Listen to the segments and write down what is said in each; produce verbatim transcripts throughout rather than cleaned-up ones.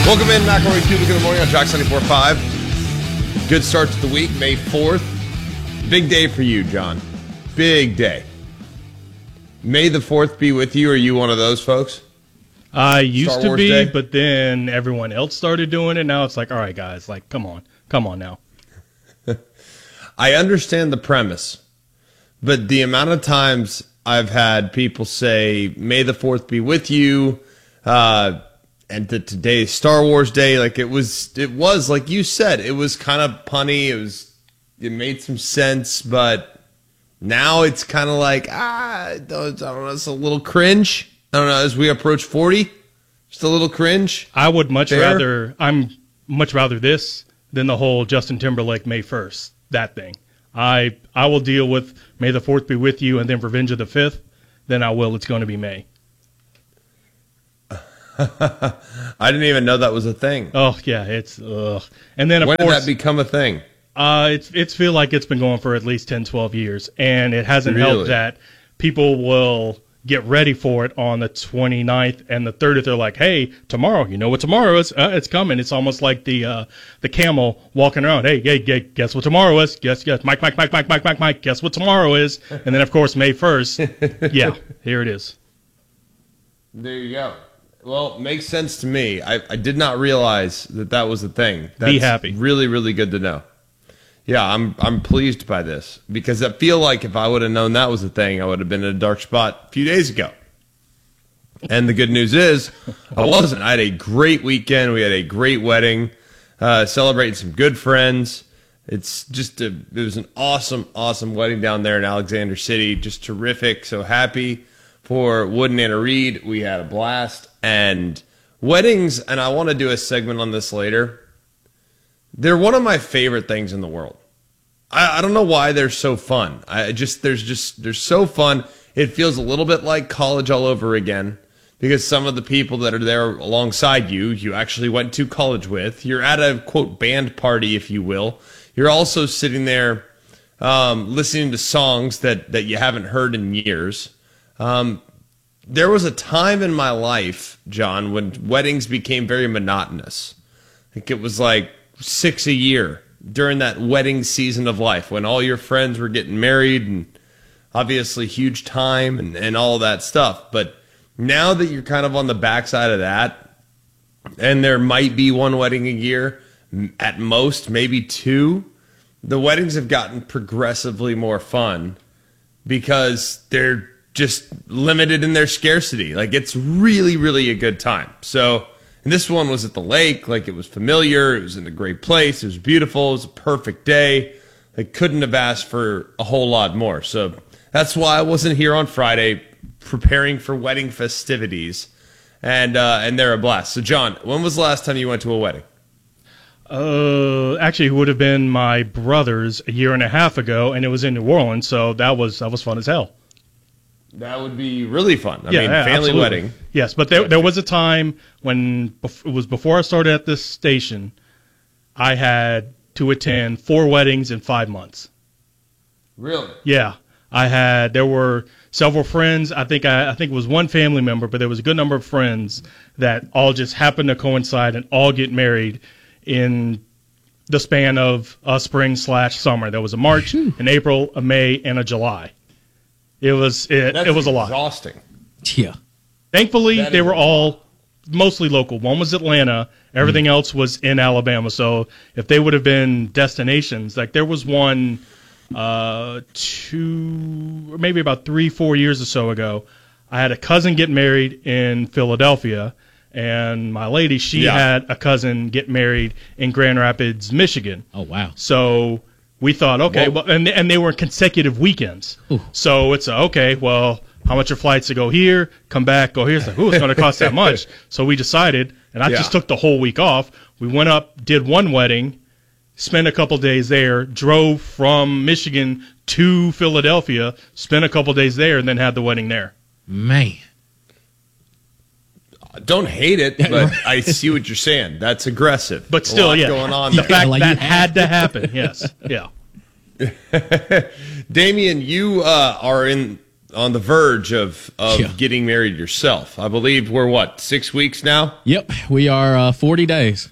Welcome in, McElroy Cubic in the morning on Jack seventy-four point five. Good start to the week, May fourth. Big day for you, John. Big day. May the fourth be with you. Are you one of those folks? I used Star to Wars be, Day? but then everyone else started doing it. Now it's like, all right, guys, like, come on. Come on now. I understand the premise, but the amount of times I've had people say, May the fourth be with you, uh, and that today's Star Wars Day, like it was, it was, like you said, it was kind of punny. It was, it made some sense, but now it's kind of like, ah, I don't, I don't know, it's a little cringe. I don't know, as we approach forty, just a little cringe. I would much Fair? rather, I'm much rather this than the whole Justin Timberlake May first, that thing. I I will deal with May the fourth be with you and then Revenge of the fifth, then I will, it's going to be May. I didn't even know that was a thing. Oh, yeah, it's, ugh. And then, of When did course, that become a thing? Uh, it's it's feel like it's been going for at least ten, twelve years, and it hasn't Really? helped that people will get ready for it on the twenty-ninth and the thirtieth. They're like, hey, tomorrow, you know what tomorrow is? Uh, it's coming. It's almost like the uh, the camel walking around. Hey, hey, hey, guess what tomorrow is? Guess, guess, Mike, Mike, Mike, Mike, Mike, Mike, Mike, guess what tomorrow is? And then, of course, May first. Yeah, here it is. There you go. Well, makes sense to me. I, I did not realize that that was a thing. That's Be happy. Really, really good to know. Yeah, I'm I'm pleased by this because I feel like if I would have known that was a thing, I would have been in a dark spot a few days ago. And the good news is, I wasn't. I had a great weekend. We had a great wedding, uh, celebrating some good friends. It's just a, it was an awesome, awesome wedding down there in Alexander City. Just terrific. So happy for Wood and Anna Reed. We had a blast. And weddings, and I want to do a segment on this later, they're one of my favorite things in the world. I, I don't know why they're so fun. I just there's just they're so fun. It feels a little bit like college all over again because some of the people that are there alongside you, you actually went to college with. You're at a quote band party, if you will. You're also sitting there um, listening to songs that that you haven't heard in years. Um, there was a time in my life, John, when weddings became very monotonous. I think it was like six a year during that wedding season of life when all your friends were getting married and obviously huge time and, and all that stuff. But now that you're kind of on the backside of that, and there might be one wedding a year, at most, maybe two, the weddings have gotten progressively more fun because they're just limited in their scarcity. Like, it's really, really a good time. So, and this one was at the lake. Like, it was familiar. It was in a great place. It was beautiful. It was a perfect day. I couldn't have asked for a whole lot more. So that's why I wasn't here on Friday preparing for wedding festivities. And, uh, and they're a blast. So, John, when was the last time you went to a wedding? Uh, actually, it would have been my brother's a year and a half ago, and it was in New Orleans, so that was that was fun as hell. That would be really fun. I yeah, mean, yeah, family absolutely. wedding. Yes, but there there was a time when bef- it was before I started at this station, I had to attend four weddings in five months. Really? Yeah, I had. There were several friends. I think I, I think it was one family member, but there was a good number of friends that all just happened to coincide and all get married in the span of a spring slash summer. There was a March, an April, a May, and a July. It was it, That's it was a lot. Exhausting. Yeah. Thankfully, That they is were a all mostly local. One was Atlanta. Everything mm. else was in Alabama. So if they would have been destinations, like there was one uh, two, or maybe about three, four years or so ago, I had a cousin get married in Philadelphia, and my lady, she Yeah. had a cousin get married in Grand Rapids, Michigan. Oh, wow. So we thought, okay, Well- well, and and they were consecutive weekends. Ooh. So it's a, okay, well, how much are flights to go here, come back, go here? It's like, ooh, it's going to cost that much. So we decided, and I Yeah. just took the whole week off. We went up, did one wedding, spent a couple days there, drove from Michigan to Philadelphia, spent a couple days there, and then had the wedding there. Man. Don't hate it, but I see what you're saying. That's aggressive. But A still, lot yeah, going on the there. fact Like that you had to happen, yes, yeah. Damien, you uh, are in on the verge of of Yeah. getting married yourself. I believe we're what six weeks now. Yep, we are uh, forty days.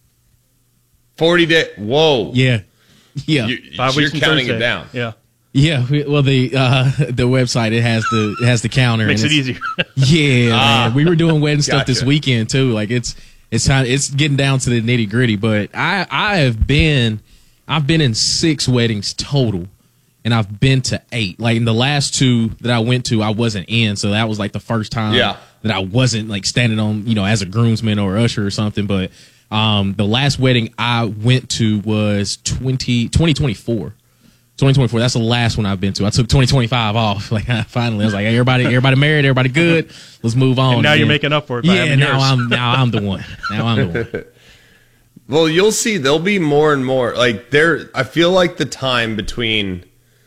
Forty day. Whoa. Yeah, yeah, You, Five you're weeks from counting Thursday. it down. Yeah, yeah. We, well, the uh, the website it has the it has the counter. makes and it it's- easier. Yeah, Ah. man. We were doing wedding stuff this Gotcha. weekend too. Like it's it's kind it's getting down to the nitty gritty. But I I have been I've been in six weddings total, and I've been to eight. Like in the last two that I went to, I wasn't in, so that was like the first time Yeah. that I wasn't like standing on you know as a groomsman or usher or something. But um, the last wedding I went to was twenty twenty twenty-four. twenty twenty-four. That's the last one I've been to. I took twenty twenty-five off. Like finally, I was like, hey, everybody, everybody married, everybody good. Let's move on. And now you're again. making up for it by Yeah, having now yours. I'm now I'm the one. Now I'm the one. Well, you'll see. There'll be more and more. Like there, I feel like the time between,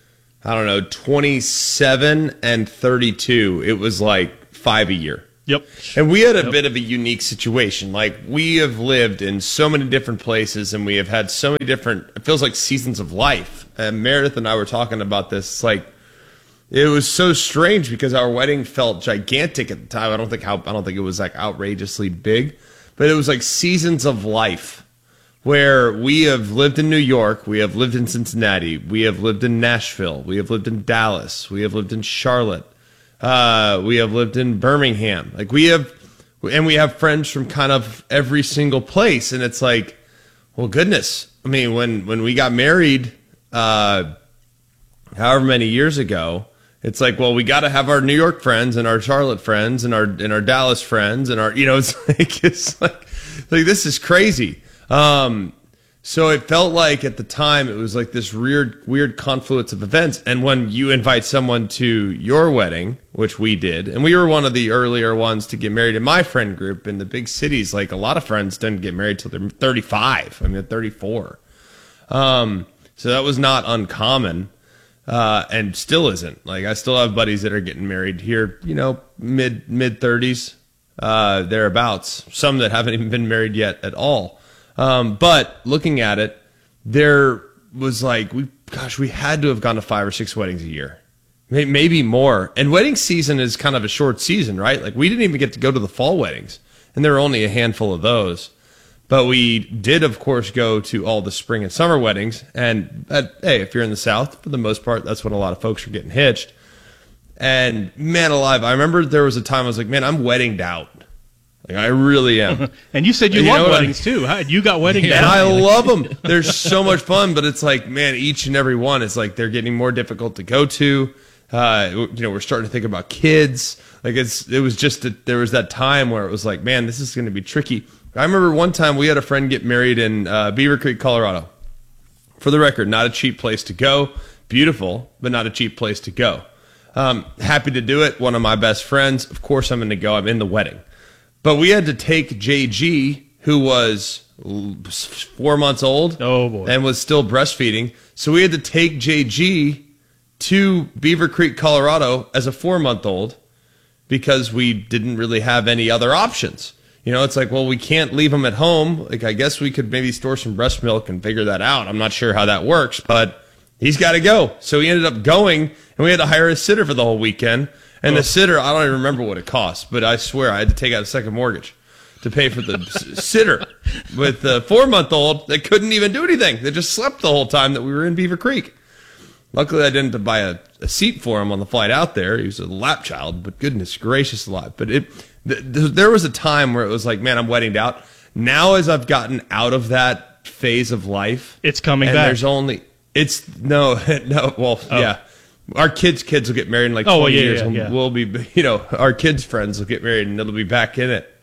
I don't know, twenty-seven and thirty-two, it was like five a year. Yep. And we had a Yep. bit of a unique situation. Like we have lived in so many different places, and we have had so many different. It feels like seasons of life. And Meredith and I were talking about this. It's like it was so strange because our wedding felt gigantic at the time. I don't think how I don't think it was like outrageously big, but it was like seasons of life where we have lived in New York, we have lived in Cincinnati, we have lived in Nashville, we have lived in Dallas, we have lived in Charlotte, uh, we have lived in Birmingham. Like we have, and we have friends from kind of every single place. And it's like, well, goodness. I mean, when, when we got married, uh, however many years ago, it's like, well, we got to have our New York friends and our Charlotte friends and our, and our Dallas friends and our, you know, it's like, it's like, like this is crazy. Um, so it felt like at the time it was like this weird, weird confluence of events. And when you invite someone to your wedding, which we did, and we were one of the earlier ones to get married in my friend group in the big cities, like a lot of friends didn't get married till they're thirty-five. I mean, thirty-four. Um, so that was not uncommon. Uh, and still isn't. Like I still have buddies that are getting married here, you know, mid, mid thirties, uh, thereabouts. Some that haven't even been married yet at all. Um, but looking at it, there was like, we, gosh, we had to have gone to five or six weddings a year, May- maybe more. And wedding season is kind of a short season, right? Like we didn't even get to go to the fall weddings, and there were only a handful of those. But we did, of course, go to all the spring and summer weddings. And uh, hey, if you're in the South, for the most part, that's when a lot of folks are getting hitched. And man alive, I remember there was a time I was like, man, I'm weddinged out. Like I really am. And you said you, You know love what I- weddings too. How- You got wedding And down. I love them. They're so much fun, but it's like, man, each and every one is like they're getting more difficult to go to. Uh, you know, we're starting to think about kids. Like it's, it was just, a, there was that time where it was like, man, this is going to be tricky. I remember one time we had a friend get married in uh, Beaver Creek, Colorado. For the record, not a cheap place to go. Beautiful, but not a cheap place to go. Um, happy to do it. One of my best friends. Of course, I'm going to go. I'm in the wedding. But we had to take J G, who was l- four months old Oh, boy. and was still breastfeeding. So we had to take J G to Beaver Creek, Colorado as a four-month-old because we didn't really have any other options. You know, it's like, well, we can't leave him at home. Like, I guess we could maybe store some breast milk and figure that out. I'm not sure how that works, but he's got to go. So he ended up going, and we had to hire a sitter for the whole weekend. And the sitter, I don't even remember what it cost, but I swear I had to take out a second mortgage to pay for the s- sitter with the four-month-old that couldn't even do anything. They just slept the whole time that we were in Beaver Creek. Luckily, I didn't buy a, a seat for him on the flight out there. He was a lap child, but goodness gracious alive. But it, th- th- there was a time where it was like, man, I'm weddinged out. Now, as I've gotten out of that phase of life, It's coming and back. there's only it's no no well Oh. yeah. Our kids' kids will get married in like Oh, twenty yeah, years, yeah, and yeah. we'll be, you know, our kids' friends will get married, and it'll be back in it.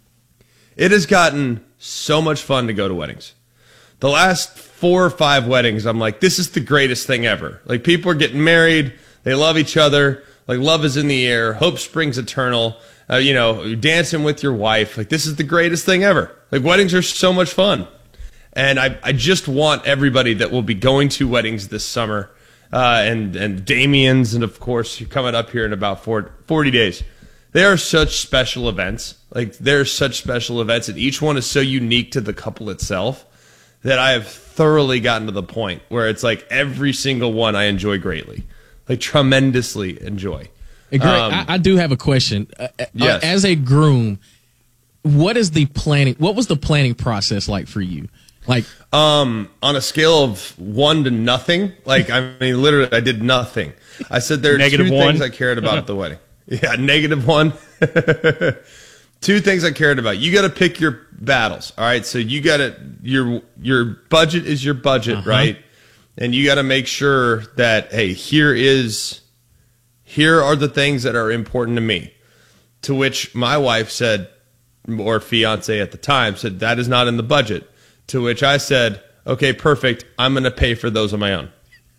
It has gotten so much fun to go to weddings. The last four or five weddings, I'm like, this is the greatest thing ever. Like, people are getting married, they love each other, like, love is in the air, hope springs eternal, uh, you know, you're dancing with your wife. Like, this is the greatest thing ever. Like, weddings are so much fun. And I, I just want everybody that will be going to weddings this summer, uh, and, and Damien's, and of course, you're coming up here in about forty days. They are such special events. Like, they're such special events, and each one is so unique to the couple itself that I have thoroughly gotten to the point where it's like every single one I enjoy greatly. like tremendously enjoy. Hey, Greg, Um, I, I do have a question. Uh, uh, Yes. As a groom, what is the planning? What was the planning process like for you? Like, Um, on a scale of one to nothing, like I mean, literally, I did nothing. I said there are Negative two one? things I cared about at the wedding. Yeah, negative one. Two things I cared about. You got to pick your battles. All right, so you got to your your budget is your budget, Uh-huh. right? And you got to make sure that hey, here is here are the things that are important to me. To which my wife said, or fiance at the time said, that is not in the budget. To which I said, okay, perfect. I'm going to pay for those on my own.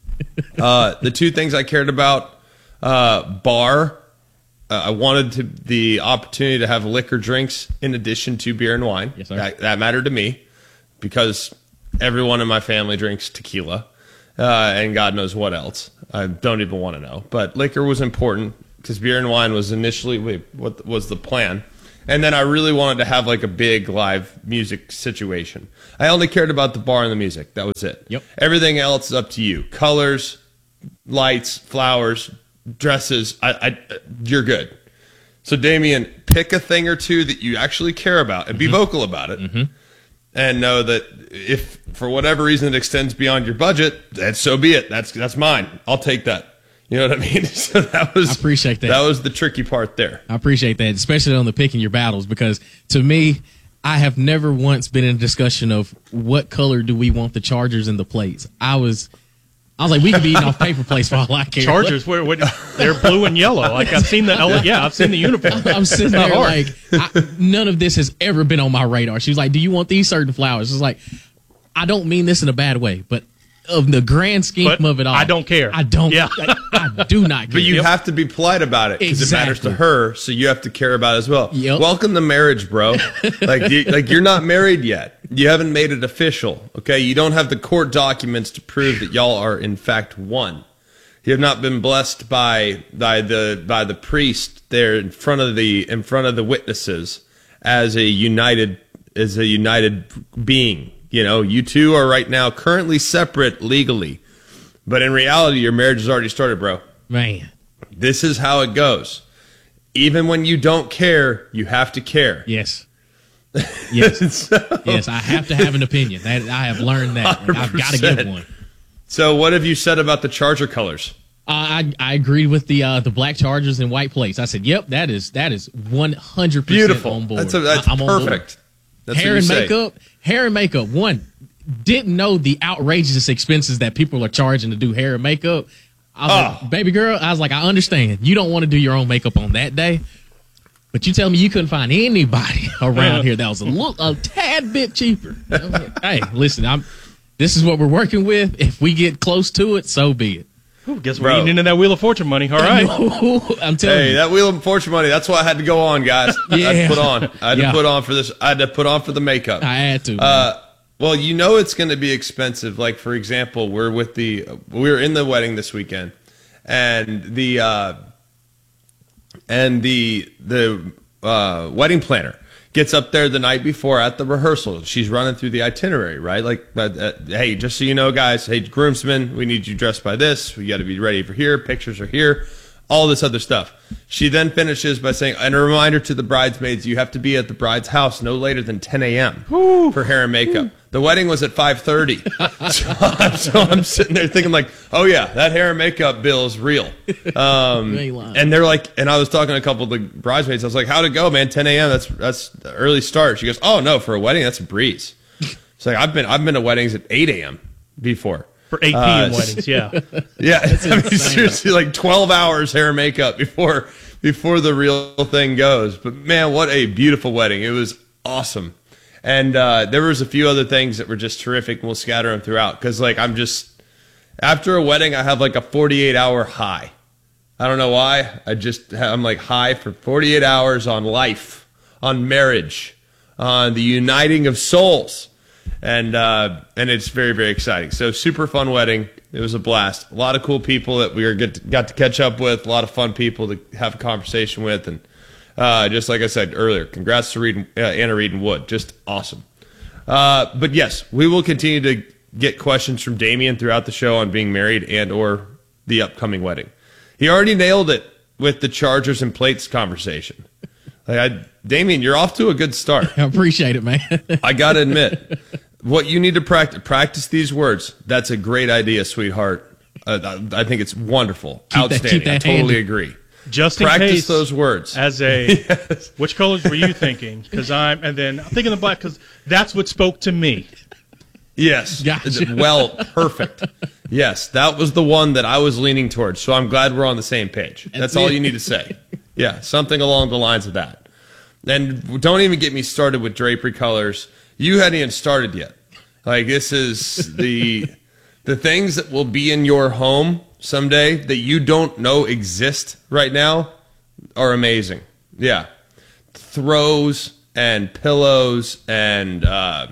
uh, the two things I cared about, uh, bar. Uh, I wanted to, the opportunity to have liquor drinks in addition to beer and wine. Yes, sir. That, that mattered to me because everyone in my family drinks tequila uh, and God knows what else. I don't even want to know. But liquor was important because beer and wine was initially wait, what was the plan. And then I really wanted to have like a big live music situation. I only cared about the bar and the music. That was it. Yep. Everything else is up to you. Colors, lights, flowers, dresses. I, I, you're good. So Damien, pick a thing or two that you actually care about and be Mm-hmm. vocal about it. Mm-hmm. And know that if for whatever reason it extends beyond your budget, then so be it. That's that's mine. I'll take that. You know what I mean? So that was I appreciate that. That was the tricky part there. I appreciate that, especially on the picking your battles, because to me, I have never once been in a discussion of what color do we want the Chargers and the plates. I was, I was like, we could be eating off paper plates for all I care. Chargers, where, where, they're blue and yellow. Like I've seen the L- yeah, I've seen the uniform. I'm sitting It's not there hard. like, I, none of this has ever been on my radar. She was like, do you want these certain flowers? It's like, I don't mean this in a bad way, but of the grand scheme But of it all, I don't care. I don't. Yeah. I, I do not care. But you Yep. have to be polite about it because it matters to Exactly. her, so you have to care about it as well. Yep. Welcome to marriage, bro. like, you, like you're not married yet. You haven't made it official. Okay, you don't have the court documents to prove that y'all are in fact one. You have not been blessed by by the by the priest there in front of the in front of the witnesses as a united as a united being. You know, you two are right now currently separate legally, but in reality, your marriage has already started, bro. Man. This is how it goes. Even when you don't care, you have to care. Yes. Yes. so, Yes, I have to have an opinion. That I have learned that. I've got to give one hundred percent. one. so what have you said about the Charger colors? Uh, I I agreed with the uh, the black Chargers and white plates. I said, "Yep, that is that is one hundred percent Beautiful. on board." That's, a, that's I- I'm on board. perfect. That's Hair what and you say. makeup, hair and makeup. One didn't know the outrageous expenses that people are charging to do hair and makeup. I was Oh. like, baby girl, I was like, I understand you don't want to do your own makeup on that day, but you tell me you couldn't find anybody around here that was a little a tad bit cheaper. I was like, hey, listen, I'm. This is what we're working with. If we get close to it, so be it. Ooh, guess we're Bro. eating into that Wheel of Fortune money. All right. I'm telling Hey, you. that Wheel of Fortune money, that's why I had to go on, guys. I had Yeah. to put on. I had Yeah. to put on for this. I had to put on for the makeup. I had to. Uh, well, you know it's going to be expensive. Like, for example, we're with the we were in the wedding this weekend, and the uh, and the the uh, wedding planner gets up there the night before at the rehearsal. She's running through the itinerary, right? Like, uh, uh, hey, just so you know, guys, hey, groomsmen, we need you dressed by this. We got to be ready for here. Pictures are here. All this other stuff. She then finishes by saying, and a reminder to the bridesmaids, you have to be at the bride's house no later than ten a.m. for hair and makeup. The wedding was at five thirty. so, I'm, so I'm sitting there thinking like, oh yeah, that hair and makeup bill is real. Um, You ain't lying. and they're like, and I was talking to a couple of the bridesmaids. I was like, how'd it go, man? ten a.m. That's that's the early start. She goes, oh no, for a wedding, that's a breeze. It's like I've been I've been to weddings at eight a.m. before. For eight p.m. Uh, weddings, yeah. Yeah, I mean, seriously, like twelve hours hair and makeup before before the real thing goes. But man, what a beautiful wedding! It was awesome, and uh, there was a few other things that were just terrific. And we'll scatter them throughout because, like, I'm just after a wedding, I have like a forty-eight hour high. I don't know why. I just I'm like high for forty-eight hours on life, on marriage, on the uniting of souls. And uh, and it's very, very exciting. So super fun wedding. It was a blast. A lot of cool people that we were get to, got to catch up with. A lot of fun people to have a conversation with. And uh, just like I said earlier, congrats to Reed, uh, Anna Reed and Wood. Just awesome. Uh, but yes, we will continue to get questions from Damien throughout the show on being married and or the upcoming wedding. He already nailed it with the Chargers and plates conversation. Like I, Damien, you're off to a good start. I appreciate it, man. I got to admit, what you need to practice, practice these words. That's a great idea, sweetheart. Uh, I think it's wonderful. Keep that- Outstanding. keep that I totally handy. agree. Just in Practice case, those words. As a, yes. Which colors were you thinking? Because I'm, and then I'm thinking the black because that's what spoke to me. Yes. Gotcha. Well, perfect. Yes, that was the one that I was leaning towards. So I'm glad we're on the same page. That's, That's all it. you need to say. Yeah, something along the lines of that. And don't even get me started with drapery colors. You hadn't even started yet. Like this is the the things that will be in your home someday that you don't know exist right now are amazing. Yeah. Throws and pillows and uh,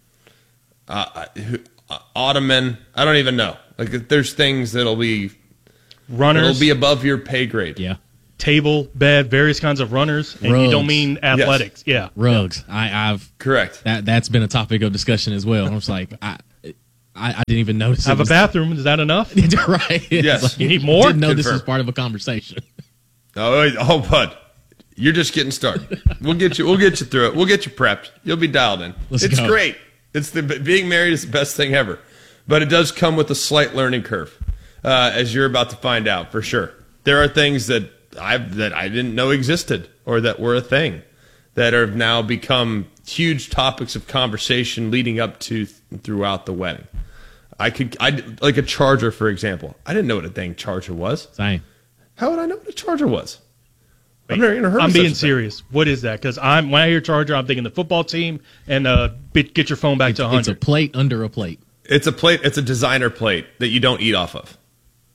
uh, uh, ottoman. I don't even know. Like there's things that'll be Runners, it'll be above your pay grade. Yeah. table, bed, various kinds of runners, and Rugs. you don't mean athletics. Yeah. Rugs. I, I've Correct. that that's been a topic of discussion as well. I was like, I I, I didn't even notice. Have it a was, bathroom. Is that enough? right. It's Yes. like, You need more? Didn't know this Confirm. was part of a conversation. Oh, wait, oh, bud, you're just getting started. We'll get you. We'll get you through it. We'll get you prepped. You'll be dialed in. Let's it's go. great. It's the being married is the best thing ever, but it does come with a slight learning curve, uh, as you're about to find out for sure. There are things that I've that I didn't know existed or that were a thing that have now become huge topics of conversation leading up to th- throughout the wedding. I could, I like a charger, for example. I didn't know what a dang charger was. Same. How would I know what a charger was? I've never even heard I'm of being such a thing. serious. What is that? Because I'm when I hear Charger, I'm thinking the football team and uh, bit- get your phone back to It's a 100. plate under a plate. It's a plate. It's a designer plate that you don't eat off of.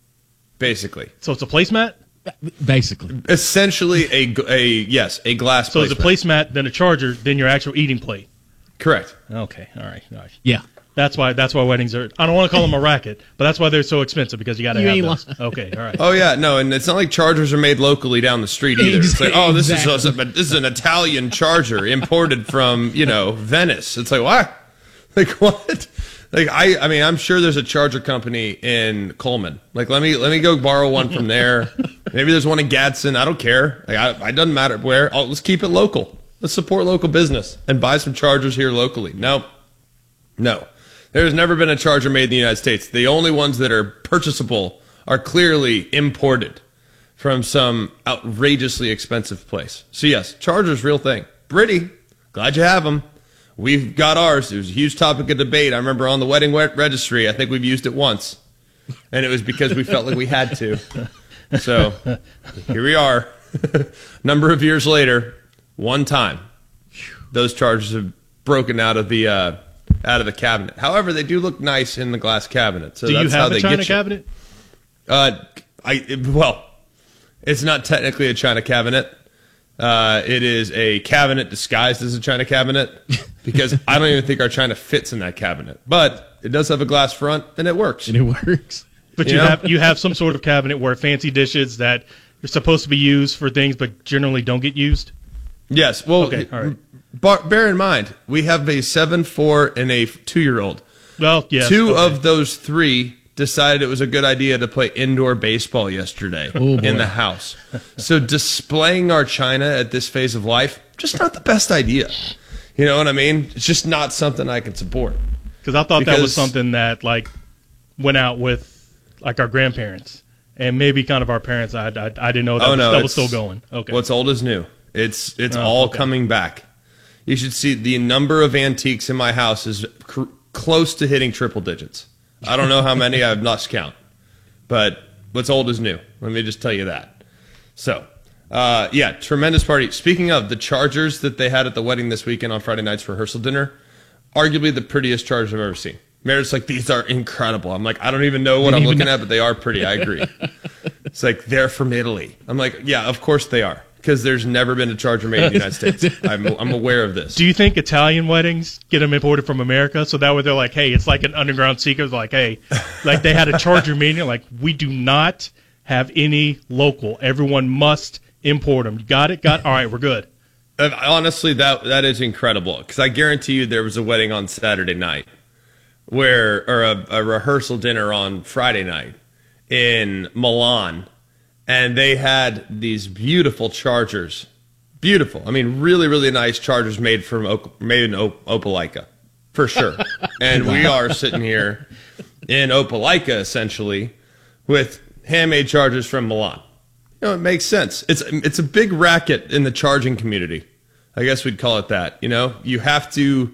Basically, So it's a placemat. Basically. essentially a, g- a yes, a glass. So it's a placement. placemat, then a charger, then your actual eating plate. Correct. Okay, all right, all right. Yeah. That's why. That's why weddings are. I don't want to call them a racket, but that's why they're so expensive because you got to You have ain't those. lying. Okay, all right. Oh yeah, no, and it's not like chargers are made locally down the street either. It's like, oh, this Exactly. is a, this is an Italian charger imported from you know Venice. It's like what? Like what? Like I, I mean, I'm sure there's a charger company in Coleman. Like let me let me go borrow one from there. Maybe there's one in Gadsden. I don't care. Like I, it doesn't matter where. Oh, let's keep it local. Let's support local business and buy some chargers here locally. No, no. There's never been a charger made in the United States. The only ones that are purchasable are clearly imported from some outrageously expensive place. So yes, chargers, real thing. Pretty. Glad you have them. We've got ours. It was a huge topic of debate. I remember on the wedding we- registry, I think we've used it once. And it was because we felt like we had to. So here we are. Number of years later, one time, those chargers have broken out of the uh, out of the cabinet. However, they do look nice in the glass cabinet. So Do that's you how have they a China get you. cabinet? Uh, I it- well, it's not technically a China cabinet. Uh, it is a cabinet disguised as a China cabinet because I don't even think our China fits in that cabinet. But it does have a glass front and it works. And it works. But You you know? have you have some sort of cabinet where fancy dishes that are supposed to be used for things but generally don't get used. Yes. Well, Okay, all right. bar, bear in mind we have a seven, four, and a two-year-old. Well, yes. Two okay. of those three decided it was a good idea to play indoor baseball yesterday Oh, boy. in the house. So displaying our China at this phase of life, just not the best idea. You know what I mean? It's just not something I can support. Because I thought that Because- was something that like went out with like our grandparents and maybe kind of our parents. I, I, I didn't know that, Oh, was, no, that was it's- still going. Okay. What's old is new. It's it's Oh, all okay. coming back. You should see the number of antiques in my house is cr- close to hitting triple digits. I don't know how many. I've lost count. But what's old is new. Let me just tell you that. So, uh, yeah, tremendous party. Speaking of the Chargers that they had at the wedding this weekend on Friday night's rehearsal dinner, arguably the prettiest Chargers I've ever seen. Meredith's like, these are incredible. I'm like, I don't even know what I'm Didn't even looking know- at, but they are pretty. I agree. It's like, they're from Italy. I'm like, yeah, of course they are. Because there's never been a Charger made in the United States. I'm, I'm aware of this. Do you think Italian weddings get them imported from America? So that way they're like, hey, it's like an underground secret. Like, hey, like they had a Charger meeting. Like, we do not have any local. Everyone must import them. You got it? Got it? All right, we're good. Uh, Honestly, that that is incredible. Because I guarantee you there was a wedding on Saturday night. where or a, a rehearsal dinner on Friday night in Milan. and they had these beautiful Chargers. Beautiful. I mean, really, really nice Chargers made from made in Op- Opelika, for sure. And we are sitting here in Opelika, essentially, with handmade Chargers from Milan. You know, it makes sense. It's it's a big racket in the charging community. I guess we'd call it that. You know, you have to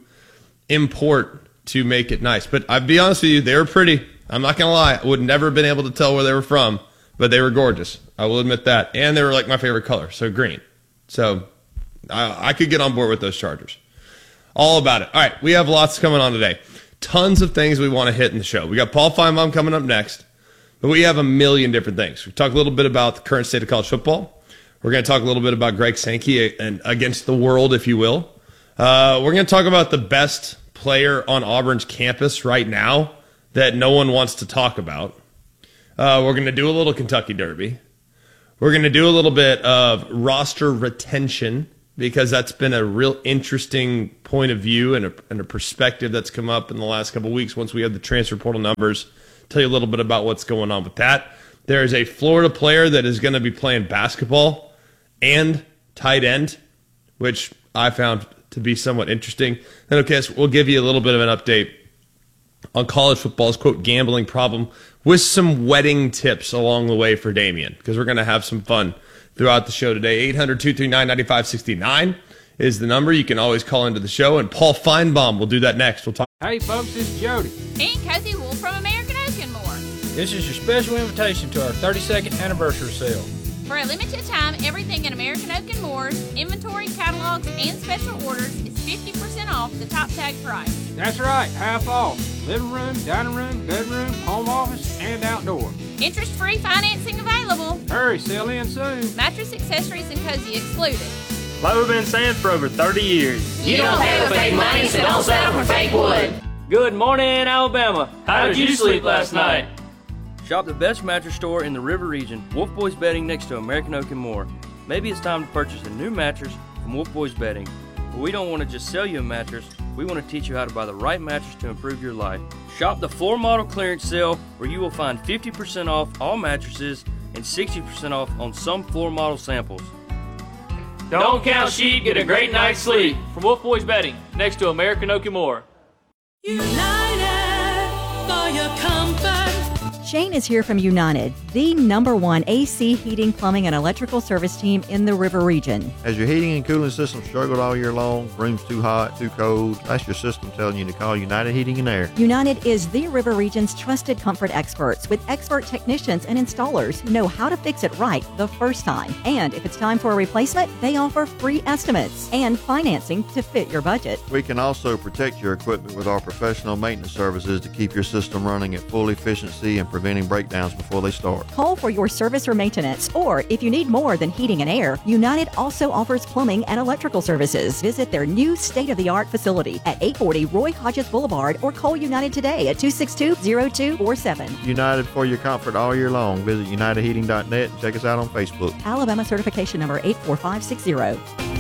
import to make it nice. But I'll be honest with you, they were pretty. I'm not going to lie. I would never have been able to tell where they were from, but they were gorgeous. I will admit that. And they were like my favorite color, so green. So I, I could get on board with those Chargers. All about it. All right, we have lots coming on today. Tons of things we want to hit in the show. We got Paul Feinbaum coming up next, but we have a million different things. We talk a little bit about the current state of college football. We're going to talk a little bit about Greg Sankey and against the world, if you will. Uh, we're going to talk about the best player on Auburn's campus right now that no one wants to talk about. Uh, we're going to do a little Kentucky Derby. We're going to do a little bit of roster retention because that's been a real interesting point of view and a, and a perspective that's come up in the last couple of weeks once we have the transfer portal numbers. Tell you a little bit about what's going on with that. There is a Florida player that is going to be playing basketball and tight end, which I found to be somewhat interesting. Then, okay, so we'll give you a little bit of an update on college football's, quote, gambling problem with some wedding tips along the way for Damien, because we're going to have some fun throughout the show today. eight hundred, two three nine, nine five six nine is the number. You can always call into the show, and Paul Feinbaum will do that next. We'll talk. Hey, folks, this is Jody. And Cozy Wolf from American Oak and More. This is your special invitation to our thirty-second anniversary sale. For a limited time, everything in American Oak and Moore's inventory, catalogs, and special orders is fifty percent off the top tag price. That's right, half off. Living room, dining room, bedroom, home office, and outdoor. Interest-free financing available. Hurry, sell in soon. Mattress, accessories, and cozy excluded. Like we've been saying for over thirty years. You don't pay with fake money, so don't settle for fake wood. Good morning, Alabama. How did you sleep last night? Shop the best mattress store in the River Region, Wolf Boys Bedding next to American Oak and More. Maybe it's time to purchase a new mattress from Wolf Boys Bedding. But we don't want to just sell you a mattress, we want to teach you how to buy the right mattress to improve your life. Shop the floor model clearance sale where you will find fifty percent off all mattresses and sixty percent off on some floor model samples. Don't count sheep, get a great night's sleep. From Wolf Boys Bedding next to American Oak and More. United for your comfort. Shane is here from United, the number one A C heating, plumbing, and electrical service team in the River Region. Has your heating and cooling system struggled all year long? Room's too hot, too cold? That's your system telling you to call United Heating and Air. United is the River Region's trusted comfort experts with expert technicians and installers who know how to fix it right the first time. And if it's time for a replacement, they offer free estimates and financing to fit your budget. We can also protect your equipment with our professional maintenance services to keep your system running at full efficiency and preventing breakdowns before they start. Call for your service or maintenance, or if you need more than heating and air, United also offers plumbing and electrical services. Visit their new state-of-the-art facility at eight forty Roy Hodges Boulevard or call United today at two six two, zero two four seven. United for your comfort all year long. Visit united heating dot net and check us out on Facebook. Alabama certification number eight four five six zero.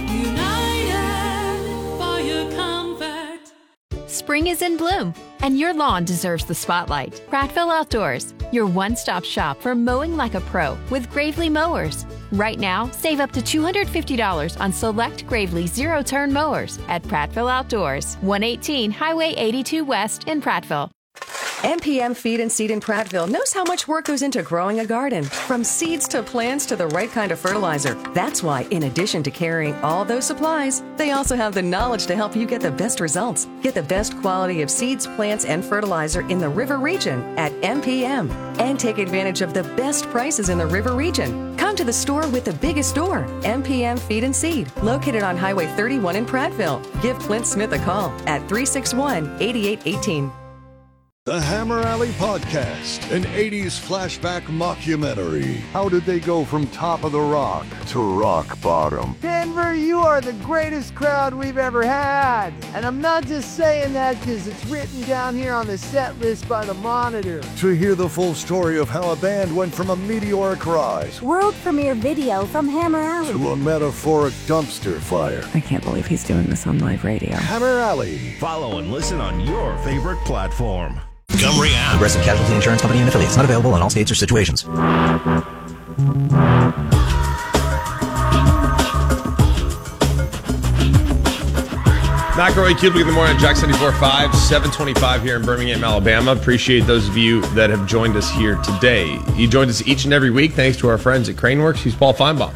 United for your comfort. Spring is in bloom, and your lawn deserves the spotlight. Prattville Outdoors, your one-stop shop for mowing like a pro with Gravely mowers. Right now, save up to two hundred fifty dollars on select Gravely zero-turn mowers at Prattville Outdoors, one eighteen Highway eighty-two West in Prattville. M P M Feed and Seed in Prattville knows how much work goes into growing a garden, from seeds to plants to the right kind of fertilizer. That's why, in addition to carrying all those supplies, they also have the knowledge to help you get the best results. Get the best quality of seeds, plants, and fertilizer in the River Region at M P M. And take advantage of the best prices in the River Region. Come to the store with the biggest store, M P M Feed and Seed, located on Highway thirty-one in Prattville. Give Clint Smith a call at three six one, eight eight one eight. The Hammer Alley Podcast, an eighties flashback mockumentary. How did they go from top of the rock to rock bottom? Denver, you are the greatest crowd we've ever had. And I'm not just saying that because it's written down here on the set list by the Monitor. To hear the full story of how a band went from a meteoric rise, world premiere video from Hammer Alley, to a metaphoric dumpster fire. I can't believe he's doing this on live radio. Hammer Alley. Follow and listen on your favorite platform. Montgomery and Progressive Casualty Insurance Company and affiliates. Not available in all states or situations. McElroy, Kublick in the morning, Jack seventy-four point five, seven twenty-five here in Birmingham, Alabama. Appreciate those of you that have joined us here today. You joined us each and every week thanks to our friends at Craneworks. He's Paul Feinbaum.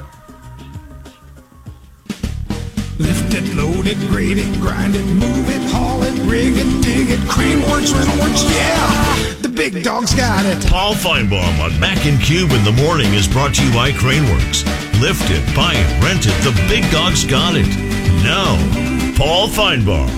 Lift it, load it, grade it, grind it, move it, haul it, rig it, dig it, Craneworks, Rentalworks, yeah! The big dog's got it. Paul Feinbaum on Mac and Cube in the morning is brought to you by Craneworks. Lift it, buy it, rent it, the big dog's got it. Now, Paul Feinbaum.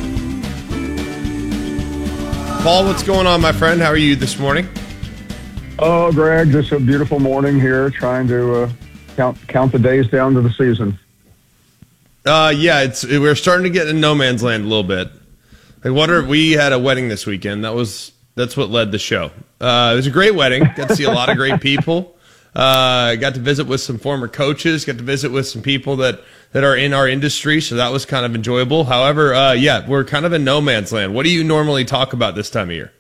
Paul, what's going on, my friend? How are you this morning? Oh, Greg, just a beautiful morning here, trying to uh, count count the days down to the season. Uh, yeah, it's we're starting to get in no man's land a little bit. Like, what are we had a wedding this weekend? That was that's what led the show. Uh, it was a great wedding. Got to see a lot of great people. Uh, got to visit with some former coaches. Got to visit with some people that, that are in our industry. So that was kind of enjoyable. However, uh, yeah, we're kind of in no man's land. What do you normally talk about this time of year?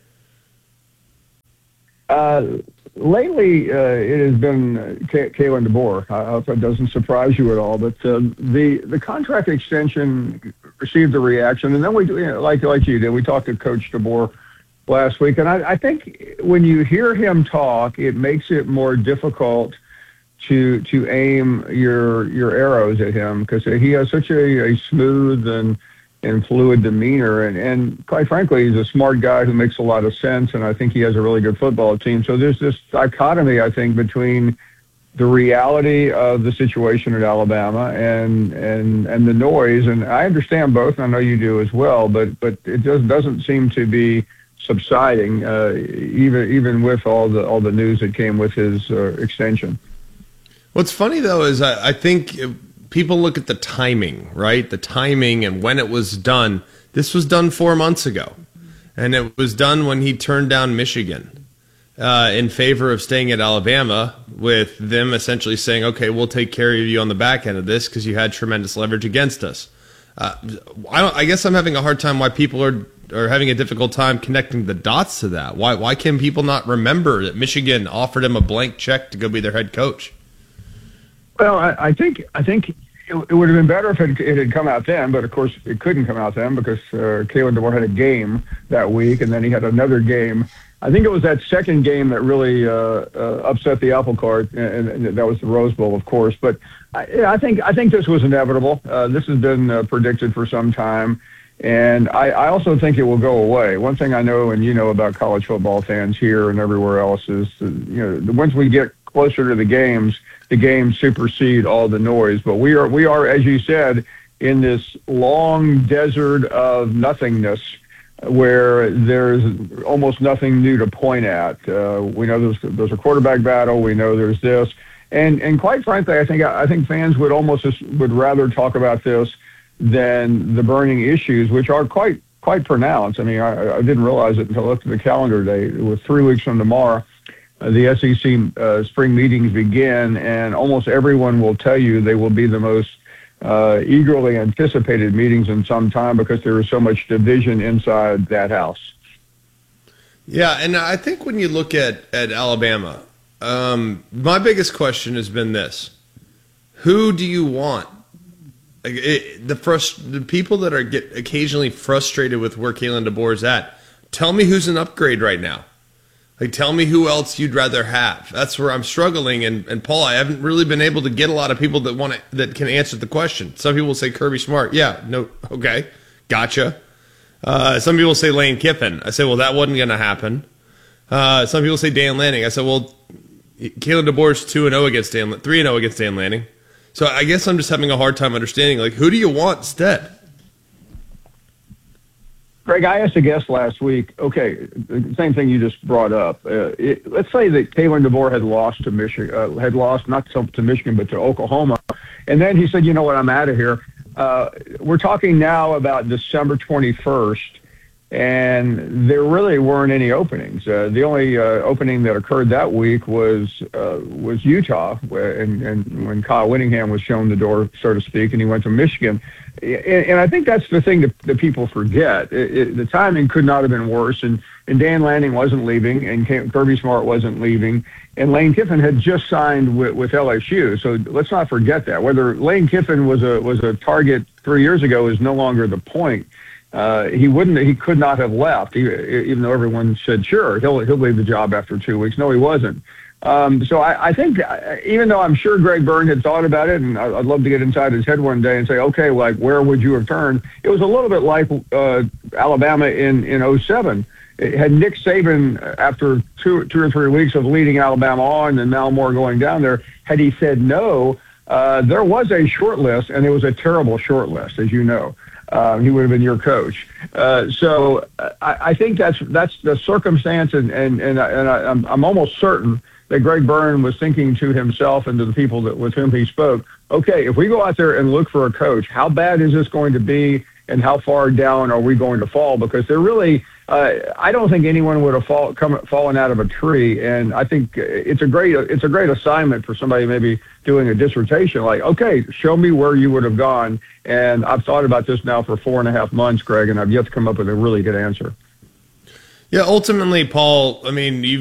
Uh, lately, uh, it has been uh, K- Kalen DeBoer. I hope that doesn't surprise you at all. But uh, the the contract extension received a reaction, and then we, you know, like like you did, we talked to Coach DeBoer last week, and I, I think when you hear him talk, it makes it more difficult to to aim your your arrows at him because he has such a, a smooth and and fluid demeanor, and, and quite frankly, he's a smart guy who makes a lot of sense, and I think he has a really good football team. So there's this dichotomy, I think, between the reality of the situation at Alabama and and and the noise, and I understand both, and I know you do as well, but but it just doesn't seem to be subsiding, uh, even even with all the all the news that came with his uh, extension. What's funny though is I, I think people look at the timing, right? The timing and when it was done. This was done four months ago, and it was done when he turned down Michigan uh, in favor of staying at Alabama, with them essentially saying, "Okay, we'll take care of you on the back end of this because you had tremendous leverage against us." Uh, I, don't, I guess I'm having a hard time why people are. Are having a difficult time connecting the dots to that. Why why can people not remember that Michigan offered him a blank check to go be their head coach? Well, I, I think I think it, it would have been better if it, it had come out then, but of course it couldn't come out then because uh, Kalen DeBoer had a game that week, and then he had another game. I think it was that second game that really uh, uh, upset the apple cart, and, and that was the Rose Bowl, of course. But I, I think I think this was inevitable. Uh, this has been uh, predicted for some time. And I, I also think it will go away. One thing I know, and you know about college football fans here and everywhere else, is uh, you know once we get closer to the games, the games supersede all the noise. But we are we are, as you said, in this long desert of nothingness, where there's almost nothing new to point at. Uh, we know there's there's a quarterback battle. We know there's this, and and quite frankly, I think I think fans would almost just, would rather talk about this than the burning issues, which are quite quite pronounced. I mean, I, I didn't realize it until I looked at the calendar date. It was three weeks from tomorrow. Uh, the S E C uh, spring meetings begin, and almost everyone will tell you they will be the most uh, eagerly anticipated meetings in some time because there is so much division inside that house. Yeah, and I think when you look at, at Alabama, um, my biggest question has been this. Who do you want? Like it, the frust- the people that are get occasionally frustrated with where Kalen DeBoer is at, tell me who's an upgrade right now. Like, tell me who else you'd rather have. That's where I'm struggling. And, and Paul, I haven't really been able to get a lot of people that want to, that can answer the question. Some people say Kirby Smart. Yeah, no, okay, gotcha. Uh, some people say Lane Kiffin. I say, well, that wasn't going to happen. Uh, some people say Dan Lanning. I said, well, Kalen DeBoer's two and zero against Dan, three and zero against Dan Lanning. So I guess I'm just having a hard time understanding, like, who do you want instead? Greg, I asked a guest last week, okay, the same thing you just brought up. Uh, it, let's say that Kalen DeBoer had lost to Michigan, uh, had lost not to, to Michigan, but to Oklahoma. And then he said, you know what, I'm out of here. Uh, we're talking now about December twenty-first. and there really weren't any openings. Uh, the only uh, opening that occurred that week was uh, was Utah, where, and, and when Kyle Whittingham was shown the door, so to speak, and he went to Michigan. And, and I think that's the thing that, that people forget. It, it, the timing could not have been worse, and, and Dan Lanning wasn't leaving, and Kirby Smart wasn't leaving, and Lane Kiffin had just signed with, with L S U. So let's not forget that. Whether Lane Kiffin was a was a target three years ago is no longer the point. Uh, he wouldn't. He could not have left, he, even though everyone said, "Sure, he'll he'll leave the job after two weeks." No, he wasn't. Um, so I, I think, even though I'm sure Greg Byrne had thought about it, and I'd love to get inside his head one day and say, "Okay, like where would you have turned?" It was a little bit like uh, Alabama in in oh seven. It had Nick Saban, after two two or three weeks of leading Alabama on, and Mal Moore going down there, had he said no, uh, there was a short list, and it was a terrible short list, as you know. Uh, he would have been your coach. Uh, so I, I think that's that's the circumstance, and and and, I, and I, I'm I'm almost certain that Greg Byrne was thinking to himself and to the people that with whom he spoke, okay, if we go out there and look for a coach, how bad is this going to be, and how far down are we going to fall? Because they're really, uh, I don't think anyone would have fall, come, fallen out of a tree, and I think it's a great it's a great assignment for somebody maybe doing a dissertation. Like, okay, show me where you would have gone. And I've thought about this now for four and a half months, Greg, and I've yet to come up with a really good answer. Yeah, ultimately, Paul, I mean, you